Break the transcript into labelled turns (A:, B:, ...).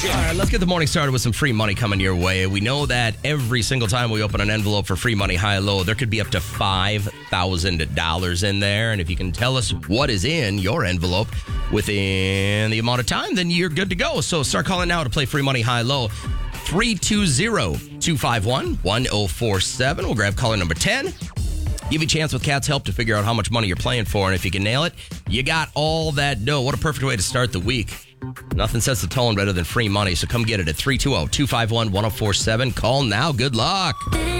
A: All right, let's get the morning started with some free money coming your way. We know that every single time we open an envelope for free money, high-low, there could be up to $5,000 in there. And if you can tell us what is in your envelope within the amount of time, then you're good to go. So start calling now to play free money, high-low. 320-251-1047. We'll grab caller number 10. Give you a chance with Kat's help to figure out how much money you're playing for. And if you can nail it, you got all that dough. What a perfect way to start the week. Nothing sets the tone better than free money. So come get it at 320-251-1047. Call now. Good luck.